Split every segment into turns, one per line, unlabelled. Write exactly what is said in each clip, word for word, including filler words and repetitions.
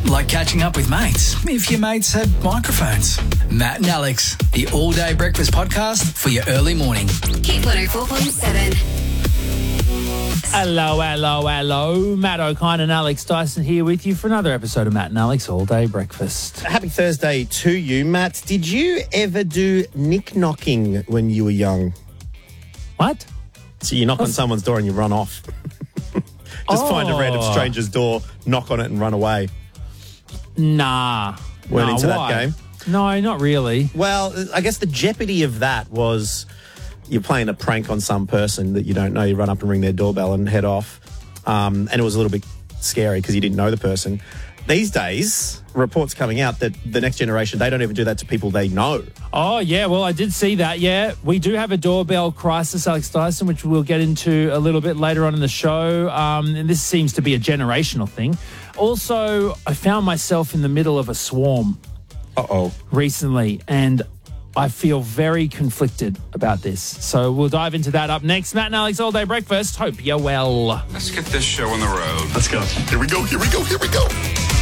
Like catching up with mates, if your mates had microphones. Matt and Alex, the all-day breakfast podcast for your early morning.
Hit one oh four point seven.
Hello, hello, hello. Matt O'Kine and Alex Dyson here with you for another episode of Matt and Alex All Day Breakfast.
Happy Thursday to you, Matt. Did you ever do nick-knocking when you were young?
What?
So you knock on someone's door and you run off. Just find a random
Oh.
stranger's door, knock on it and run away.
Nah.
Weren't
Nah,
into that
why?
game?
No, not really.
Well, I guess the jeopardy of that was you're playing a prank on some person that you don't know. You run up and ring their doorbell and head off. Um, and it was a little bit scary because you didn't know the person. These days, reports coming out that the next generation, they don't even do that to people they know.
Oh, yeah, well, I did see that, yeah. We do have a doorbell crisis, Alex Dyson, which we'll get into a little bit later on in the show. Um, and this seems to be a generational thing. Also, I found myself in the middle of a swarm
Uh-oh.
recently, and I feel very conflicted about this. So we'll dive into that up next. Matt and Alex All Day Breakfast. Hope you're well.
Let's get this show on the road.
Let's go. Here we go, here we go, here we go.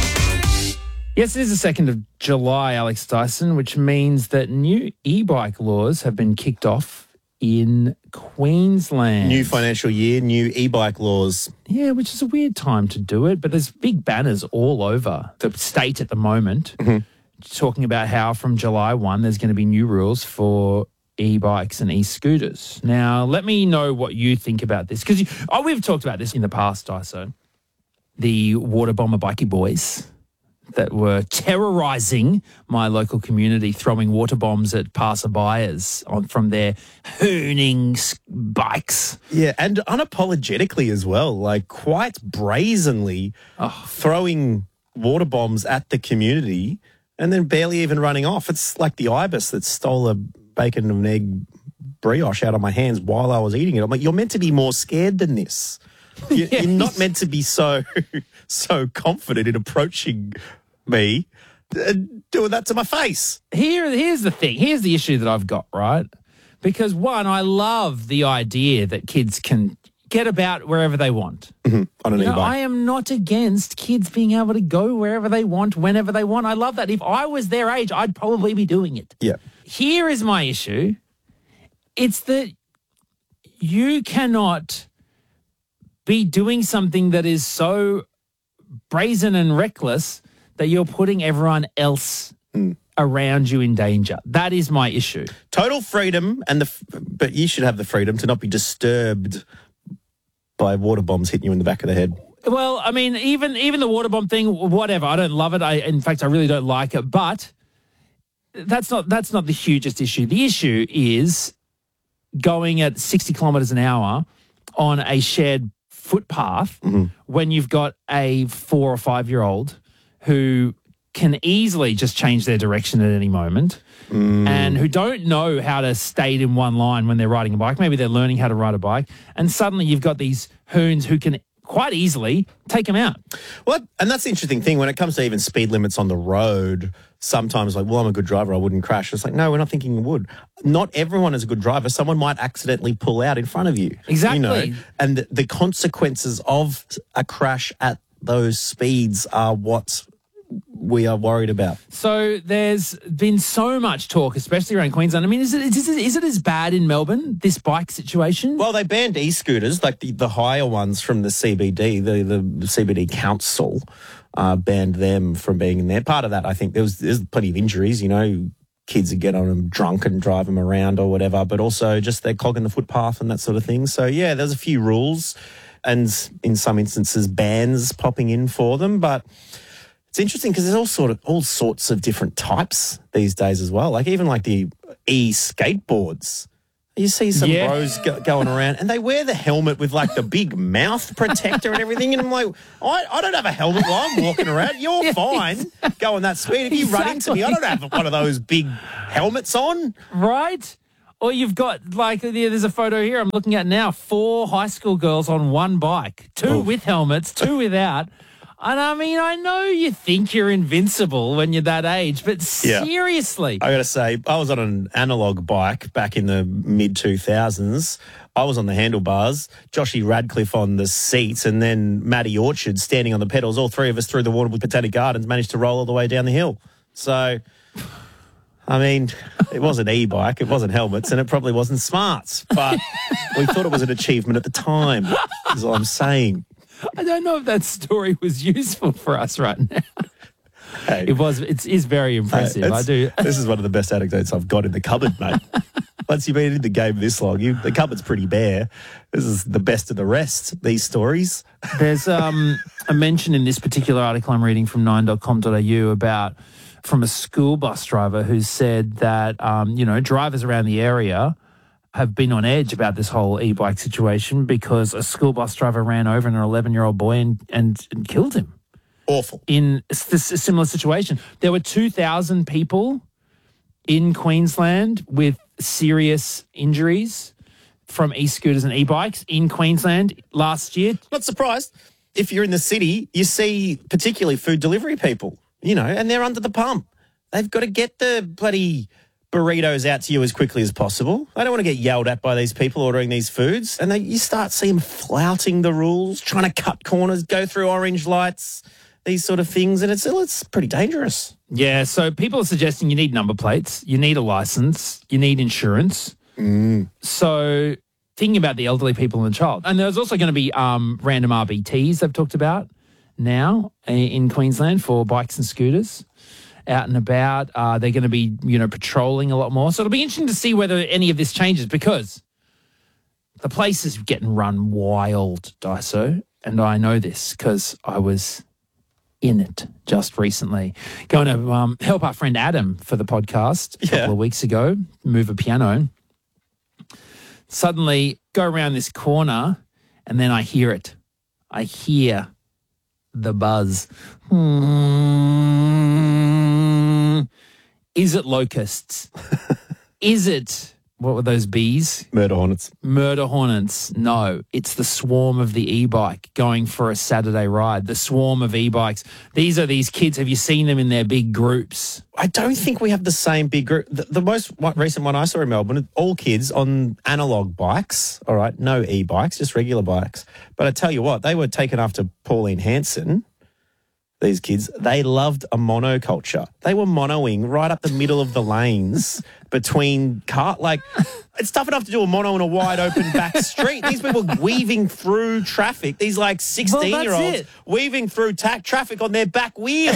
Yes, it is the second of July, Alex Dyson, which means that new e-bike laws have been kicked off in Queensland.
New financial year, new e-bike laws.
Yeah, which is a weird time to do it, but there's big banners all over the state at the moment talking about how from July first there's going to be new rules for e-bikes and e-scooters. Now, let me know what you think about this, because oh, we've talked about this in the past, Dyson. The water bomber bikie boys that were terrorising my local community, throwing water bombs at passerbyers on from their hooning s- bikes.
Yeah, and unapologetically as well, like quite brazenly throwing water bombs at the community and then barely even running off. It's like the ibis that stole a bacon and egg brioche out of my hands while I was eating it. I'm like, you're meant to be more scared than this. You,
Yes.
You're not meant to be so so confident in approaching me and doing that to my face.
Here, here's the thing. Here's the issue that I've got, right? Because, one, I love the idea that kids can get about wherever they want.
On an
You know,
e-bike.
I am not against kids being able to go wherever they want, whenever they want. I love that. If I was their age, I'd probably be doing it.
Yeah.
Here is my issue. It's that you cannot be doing something that is so brazen and reckless that you're putting everyone else around you in danger. That is my issue.
Total freedom, and the f- but you should have the freedom to not be disturbed by water bombs hitting you in the back of the head.
Well, I mean, even even the water bomb thing, whatever. I don't love it. I, in fact, I really don't like it. But that's not that's not the hugest issue. The issue is going at sixty kilometres an hour on a shared footpath when you've got a four or five year old who can easily just change their direction at any moment and who don't know how to stay in one line when they're riding a bike. Maybe they're learning how to ride a bike. And suddenly you've got these hoons who can quite easily take them out.
Well, and that's the interesting thing when it comes to even speed limits on the road. Sometimes, like, well, I'm a good driver, I wouldn't crash. It's like, no, we're not thinking you would. Not everyone is a good driver. Someone might accidentally pull out in front of you.
Exactly.
You know? And the, the consequences of a crash at those speeds are what we are worried about.
So there's been so much talk, especially around Queensland. I mean, is it is it, is it as bad in Melbourne, this bike situation?
Well, they banned e-scooters, like the, the higher ones from the C B D, the, the C B D Council uh, banned them from being in there. Part of that, I think, there was there's plenty of injuries, you know, kids would get on them drunk and drive them around or whatever, but also just they're clogging the footpath and that sort of thing. So, yeah, there's a few rules and in some instances bans popping in for them, but it's interesting because there's all sort of all sorts of different types these days as well. Like even like the e-skateboards. You see some
Yeah.
bros go, going around and they wear the helmet with like the big mouth protector and everything. And I'm like, I, I don't have a helmet while I'm walking around. You're
Yeah,
fine going that speed. If you run into me, I don't have one of those big helmets on.
Right? Or you've got, like, yeah, there's a photo here I'm looking at now, four high school girls on one bike, two
Oh.
with helmets, two without. And I mean, I know you think you're invincible when you're that age, but
Yeah.
seriously.
I got to say, I was on an analog bike back in the mid two thousands. I was on the handlebars, Joshy Radcliffe on the seat, and then Matty Orchard standing on the pedals. All three of us through the Waterwood Botanic Gardens managed to roll all the way down the hill. So, I mean, it was an e-bike, it wasn't helmets, and it probably wasn't smarts, but we thought it was an achievement at the time, is all I'm saying.
I don't know if that story was useful for us right now.
Hey,
It was. It is very impressive.
Hey,
I do.
This is one of the best anecdotes I've got in the cupboard, mate. Once you've been in the game this long, you, the cupboard's pretty bare. This is the best of the rest, these stories.
There's um, a mention in this particular article I'm reading from nine dot com dot a u about from a school bus driver who said that um, you know drivers around the area have been on edge about this whole e-bike situation because a school bus driver ran over an eleven-year-old boy and, and, and killed him.
Awful.
In a s- a similar situation, there were two thousand people in Queensland with serious injuries from e-scooters and e-bikes in Queensland last year.
Not surprised. If you're in the city, you see particularly food delivery people, you know, and they're under the pump. They've got to get the bloody burritos out to you as quickly as possible. I don't want to get yelled at by these people ordering these foods. And they, you start seeing them flouting the rules, trying to cut corners, go through orange lights, these sort of things. And it's, it's pretty dangerous.
Yeah, so people are suggesting you need number plates, you need a license, you need insurance.
Mm.
So thinking about the elderly people and the child. And there's also going to be um, random R B Ts they've talked about now in Queensland for bikes and scooters out and about. Uh, they're going to be, you know, patrolling a lot more. So it'll be interesting to see whether any of this changes because the place is getting run wild, Daiso. And I know this because I was in it just recently. Going to um, help our friend Adam for the podcast a
Yeah.
couple of weeks ago, move a piano. Suddenly go around this corner and then I hear it. I hear the buzz. Hmm. Is it locusts? Is it, what were those bees?
Murder hornets.
Murder hornets. No, it's the swarm of the e-bike going for a Saturday ride. The swarm of e-bikes. These are these kids. Have you seen them in their big groups?
I don't think we have the same big group. The, the most one, recent one I saw in Melbourne, all kids on analog bikes, all right, no e-bikes, just regular bikes. But I tell you what, they were taken after Pauline Hanson, these kids. They loved a monoculture. They were monoing right up the middle of the lanes between car. Like, it's tough enough to do a mono in a wide open back street. These people weaving through traffic. These like sixteen-year-olds
it.
weaving through ta- traffic on their back wheel.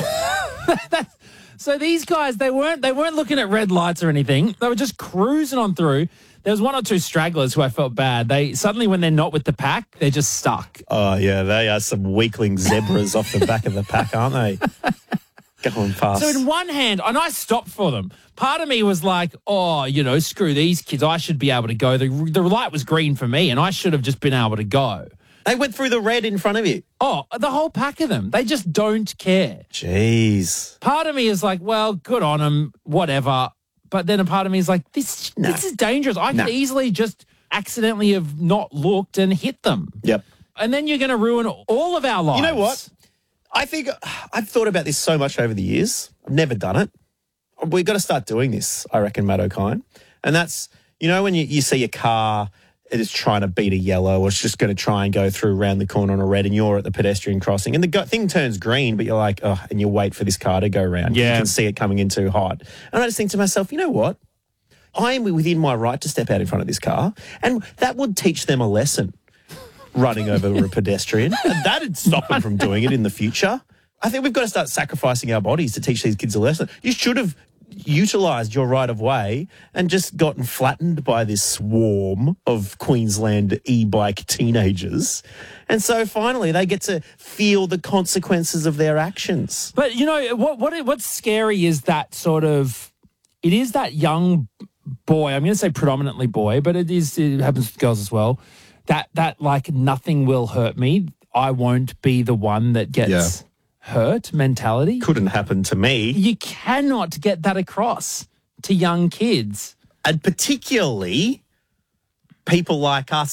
So these guys, they weren't they weren't looking at red lights or anything. They were just cruising on through. There was one or two stragglers who I felt bad. They suddenly, when they're not with the pack, they're just stuck.
Oh, yeah, they are some weakling zebras off the back of the pack, aren't they? Going past.
So in one hand, and I stopped for them. Part of me was like, oh, you know, screw these kids. I should be able to go. The, the light was green for me, and I should have just been able to go.
They went through the red in front of you.
Oh, the whole pack of them. They just don't care.
Jeez.
Part of me is like, well, good on them, whatever. But then a part of me is like, this
No.
this is dangerous. I
No.
could easily just accidentally have not looked and hit them.
Yep.
And then you're going to ruin all of our lives.
You know what? I think I've thought about this so much over the years. I've never done it. We've got to start doing this, I reckon, Matt O'Kine. And that's, you know, when you, you see a car, it is trying to beat a yellow or it's just going to try and go through around the corner on a red and you're at the pedestrian crossing and the go- thing turns green, but you're like, oh, and you wait for this car to go around.
Yeah.
You can see it coming in too hot. And I just think to myself, you know what? I am within my right to step out in front of this car and that would teach them a lesson. Running over a pedestrian. And that'd stop them from doing it in the future. I think we've got to start sacrificing our bodies to teach these kids a lesson. You should have utilised your right of way and just gotten flattened by this swarm of Queensland e-bike teenagers. And so finally they get to feel the consequences of their actions.
But, you know, what what what's scary is that sort of, it is that young boy, I'm going to say predominantly boy, but it is it happens with girls as well, that, that like nothing will hurt me. I won't be the one that gets
Yeah.
hurt mentality.
Couldn't happen to me.
You cannot get that across to young kids.
And particularly people like us